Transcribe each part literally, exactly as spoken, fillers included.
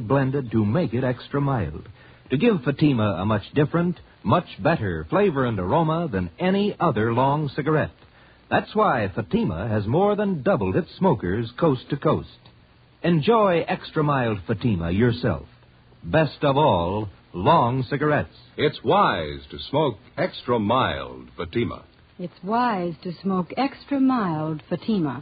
blended to make it extra mild, to give Fatima a much different, much better flavor and aroma than any other long cigarette. That's why Fatima has more than doubled its smokers coast to coast. Enjoy extra mild Fatima yourself. Best of all, long cigarettes. It's wise to smoke extra mild Fatima. It's wise to smoke extra mild Fatima.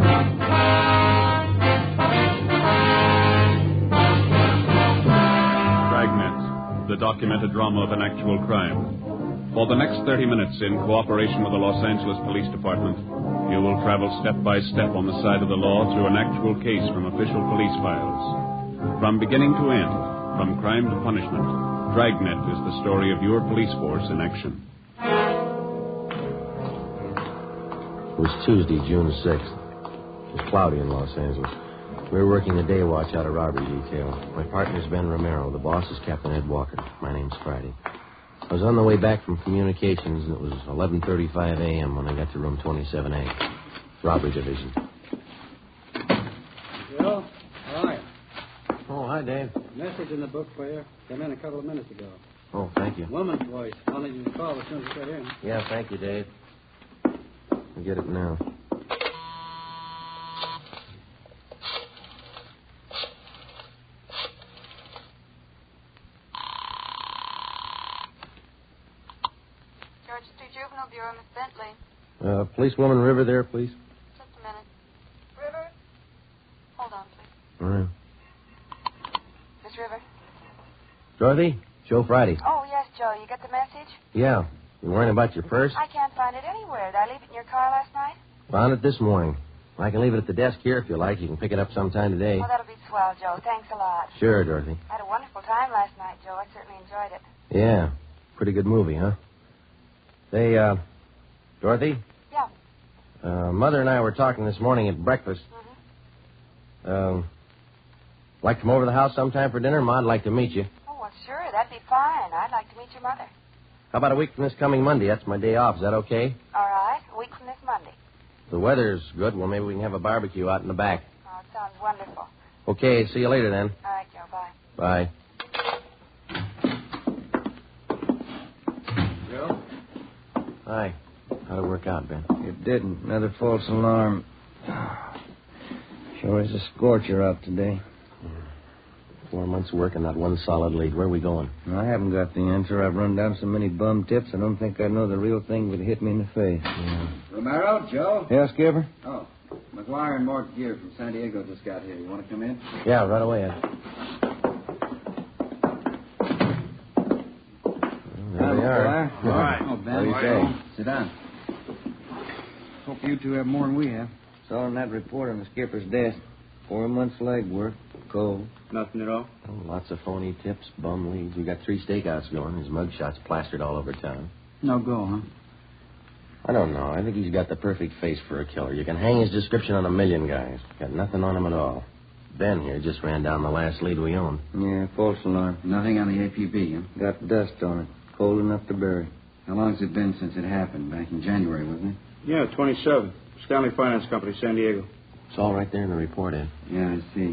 Dragnet, the documented drama of an actual crime. For the next thirty minutes, in cooperation with the Los Angeles Police Department, you will travel step by step on the side of the law through an actual case from official police files. From beginning to end, from crime to punishment, Dragnet is the story of your police force in action. It was Tuesday, June sixth. It was cloudy in Los Angeles. We were working the day watch out of robbery detail. My partner's Ben Romero. The boss is Captain Ed Walker. My name's Friday. I was on the way back from communications, and it was eleven thirty-five a.m. when I got to room twenty-seven A, robbery division. Joe, how are you? Oh, hi, Dave. Message in the book for you. Came in a couple of minutes ago. Oh, thank you. Woman's voice. Wanted you to call as soon as you got in. Yeah, thank you, Dave. I'll get it now. Georgia Street Juvenile Bureau, Miss Bentley. Uh, policewoman River there, please. Just a minute. River? Hold on, please. All right. Miss River? Dorothy? Joe Friday. Oh, yes, Joe. You got the message? Yeah. You worrying about your purse? I can't find it anywhere. Did I leave it in your car last night? Found it this morning. I can leave it at the desk here if you like. You can pick it up sometime today. Oh, that'll be swell, Joe. Thanks a lot. Sure, Dorothy. I had a wonderful time last night, Joe. I certainly enjoyed it. Yeah. Pretty good movie, huh? They, uh, Dorothy? Yeah. Uh, Mother and I were talking this morning at breakfast. Mm-hmm. Um, like to come over to the house sometime for dinner? Ma'd like to meet you. Oh, well, sure. That'd be fine. I'd like to meet your mother. How about a week from this coming Monday? That's my day off. Is that okay? All right. A week from this Monday. The weather's good. Well, maybe we can have a barbecue out in the back. Oh, it sounds wonderful. Okay, see you later then. All right, Joe. Bye. Bye. Joe? Hi. How'd it work out, Ben? It didn't. Another false alarm. Sure is a scorcher out today. Four months' work and not one solid lead. Where are we going? I haven't got the answer. I've run down so many bum tips, I don't think I know the real thing would hit me in the face. Yeah. Romero, Joe? Yeah, Skipper? Oh, McGuire and Mort Gear from San Diego just got here. You want to come in? Yeah, right away, Ed. Well, there we are. All right. Oh, Ben. What do you say? Sit down. Hope you two have more than we have. Saw on that report on the skipper's desk. Four months leg work, cold. Nothing at all? Oh, lots of phony tips, bum leads. We got three stakeouts going. His mugshot's plastered all over town. No go, huh? I don't know. I think he's got the perfect face for a killer. You can hang his description on a million guys. Got nothing on him at all. Ben here just ran down the last lead we own. Yeah, false alarm. Nothing on the A P B, huh? Got dust on it. Cold enough to bury. How long's it been since it happened? Back in January, wasn't it? Yeah, twenty-seven. Stanley Finance Company, San Diego. It's all right there in the report, Ed. Yeah, I see.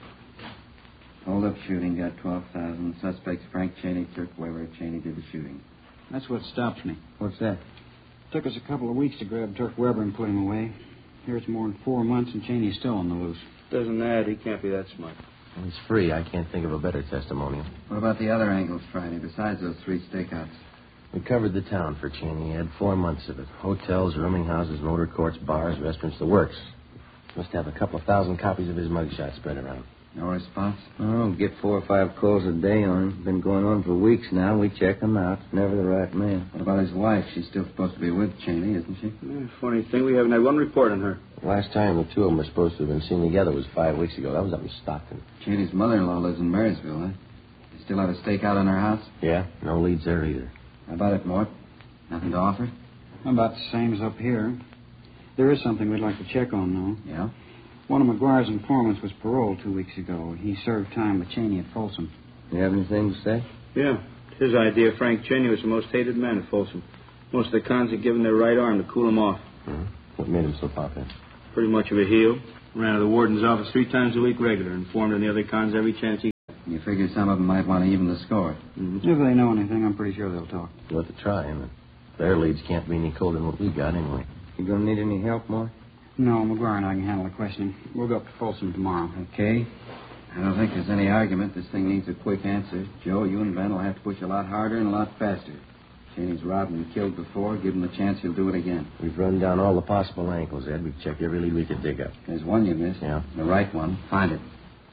Hold-up shooting got twelve thousand. Suspects Frank Cheney, Turk Weber. Cheney did the shooting. That's what stops me. What's that? Took us a couple of weeks to grab Turk Weber and put him away. Here it's more than four months and Cheney's still on the loose. Doesn't that? He can't be that smart. Well, he's free. I can't think of a better testimonial. What about the other angles, Friday, besides those three stakeouts? We covered the town for Cheney. He had four months of it. Hotels, rooming houses, motor courts, bars, restaurants, the works. Must have a couple of thousand copies of his mugshot spread around. No response? Oh, get four or five calls a day on him. Been going on for weeks now. We check him out. Never the right man. What about his wife? She's still supposed to be with Cheney, isn't she? Yeah, funny thing, we haven't had one report on her. Last time the two of them were supposed to have been seen together was five weeks ago. That was up in Stockton. Cheney's mother-in-law lives in Marysville, huh? You still have a stakeout on her house? Yeah, no leads there either. How about it, Mort? Nothing to offer? About the same as up here. There is something we'd like to check on, though. Yeah? One of McGuire's informants was paroled two weeks ago. He served time with Cheney at Folsom. You have anything to say? Yeah. It's his idea Frank Cheney was the most hated man at Folsom. Most of the cons had given their right arm to cool him off. Mm-hmm. What made him so popular? Pretty much of a heel. Ran to the warden's office three times a week regular. Informed on the other cons every chance he got. You figure some of them might want to even the score. Mm-hmm. If they know anything, I'm pretty sure they'll talk. Worth a try, and their leads can't be any colder than what we got anyway. You gonna need any help, Mark? No, McGuire and I can handle the questioning. We'll go up to Folsom tomorrow. Okay. I don't think there's any argument. This thing needs a quick answer. Joe, you and Ben will have to push a lot harder and a lot faster. Cheney's robbed and killed before. Give him the chance, he'll do it again. We've run down all the possible angles, Ed. We've checked every lead we could dig up. There's one you missed. Yeah? The right one. Find it.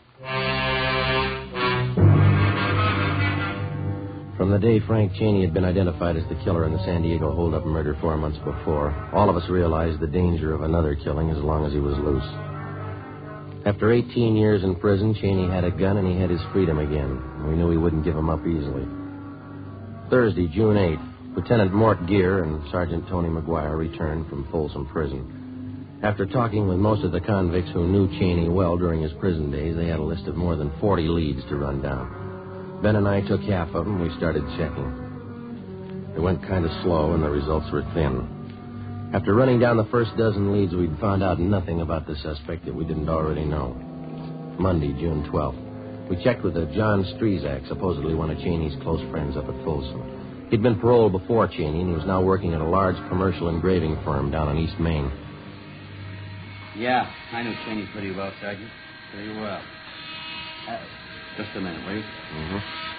From the day Frank Cheney had been identified as the killer in the San Diego hold-up murder four months before, all of us realized the danger of another killing as long as he was loose. After eighteen years in prison, Cheney had a gun and he had his freedom again. We knew he wouldn't give him up easily. Thursday, June eighth, Lieutenant Mort Gear and Sergeant Tony McGuire returned from Folsom Prison. After talking with most of the convicts who knew Cheney well during his prison days, they had a list of more than forty leads to run down. Ben and I took half of them. We started checking. It went kind of slow, and the results were thin. After running down the first dozen leads, we'd found out nothing about the suspect that we didn't already know. Monday, June twelfth, we checked with a John Strezak, supposedly one of Cheney's close friends up at Folsom. He'd been paroled before Cheney, and he was now working at a large commercial engraving firm down on East Main. Yeah, I know Cheney pretty well, Sergeant. Pretty well. Uh, just a minute, will you? Mm-hmm.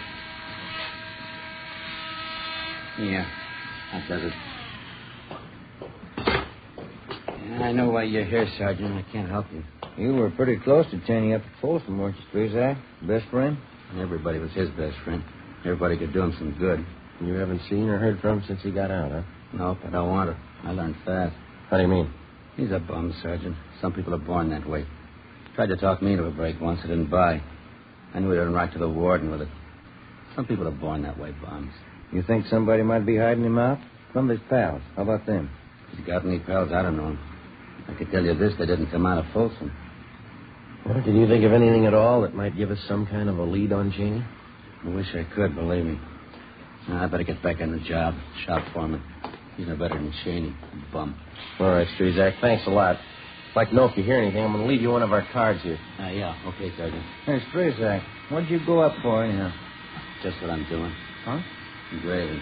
Yeah, that does it. Yeah, I know why you're here, Sergeant. I can't help you. You were pretty close to Cheney up at Folsom, weren't you, Strezak? Best friend? Everybody was his best friend. Everybody could do him some good. You haven't seen or heard from him since he got out, huh? Nope, I don't want to. I learned fast. How do you mean? He's a bum, Sergeant. Some people are born that way. Tried to talk me into a break once. I didn't buy. I knew he'd run right to the warden with it. Some people are born that way, bums. You think somebody might be hiding him out? Some of his pals. How about them? If he's got any pals, I don't know. I could tell you this, they didn't come out of Folsom. Well, can you think of anything at all that might give us some kind of a lead on Cheney? I wish I could, believe me. Now, I better get back on the job. Shop foreman. He's no better than Cheney. Bum. All right, Strezak. Thanks a lot. I'd like to know if you hear anything. I'm going to leave you one of our cards here. Uh, yeah, okay, Sergeant. Hey, Strezak, what'd you go up for, anyhow? Just what I'm doing. Huh? Engraving.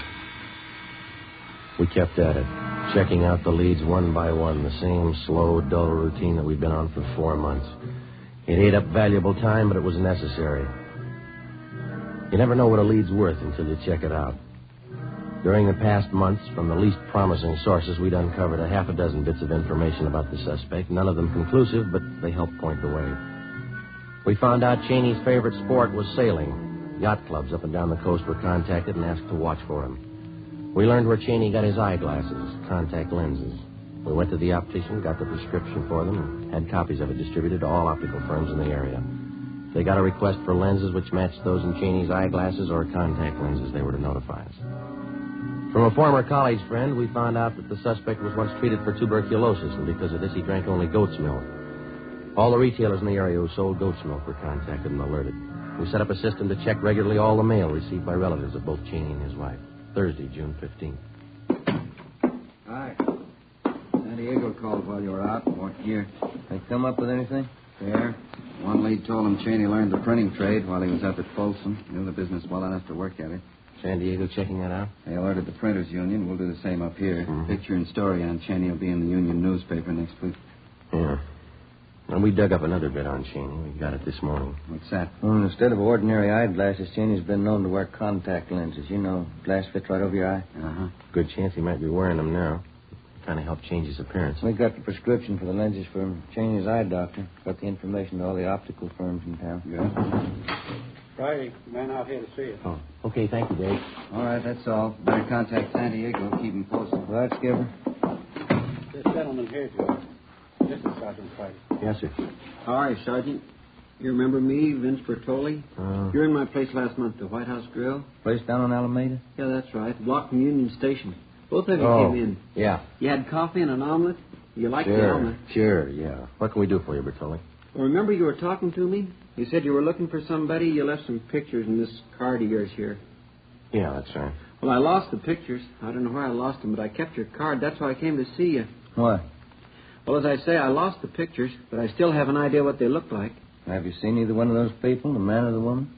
We kept at it, checking out the leads one by one, the same slow, dull routine that we'd been on for four months. It ate up valuable time, but it was necessary. You never know what a lead's worth until you check it out. During the past months, from the least promising sources, we'd uncovered a half a dozen bits of information about the suspect, none of them conclusive, but they helped point the way. We found out Cheney's favorite sport was sailing. Yacht clubs up and down the coast were contacted and asked to watch for him. We learned where Cheney got his eyeglasses, contact lenses. We went to the optician, got the prescription for them, and had copies of it distributed to all optical firms in the area. If they got a request for lenses which matched those in Cheney's eyeglasses or contact lenses, they were to notify us. From a former college friend, we found out that the suspect was once treated for tuberculosis, and because of this, he drank only goat's milk. All the retailers in the area who sold goat's milk were contacted and alerted. We set up a system to check regularly all the mail received by relatives of both Cheney and his wife. Thursday, June fifteenth. Hi. San Diego called while you were out. What year? They come up with anything? Fair. One lead told him Cheney learned the printing trade while he was up at Folsom. Knew the business well enough to work at it. San Diego checking that out? They alerted the Printers Union. We'll do the same up here. Mm-hmm. Picture and story on Cheney will be in the Union newspaper next week. Yeah. And we dug up another bit on Cheney. We got it this morning. What's that? Well, instead of ordinary eyeglasses, Cheney's been known to wear contact lenses. You know, glass fits right over your eye. Uh-huh. Good chance he might be wearing them now. Kind of helped change his appearance. We got the prescription for the lenses from Cheney's eye doctor. Got the information to all the optical firms in town. Good. Friday, man out here to see you. Oh, okay. Thank you, Dave. All right, that's all. Better contact San Diego. Keep him posted. Right, Skipper? This gentleman here, Joe. This is Sergeant Friday. Yes, sir. Hi, Sergeant. You remember me, Vince Bertoli? Uh, You were in my place last month, the White House Grill. Place down on Alameda? Yeah, that's right. Block from Union Station. Both of you oh, came in. Yeah. You had coffee and an omelet? You liked sure, the omelet. Sure, yeah. What can we do for you, Bertoli? Well, remember you were talking to me? You said you were looking for somebody. You left some pictures in this card of yours here. Yeah, that's right. Well, I lost the pictures. I don't know where I lost them, but I kept your card. That's why I came to see you. What? Well, as I say, I lost the pictures, but I still have an idea what they look like. Have you seen either one of those people, the man or the woman?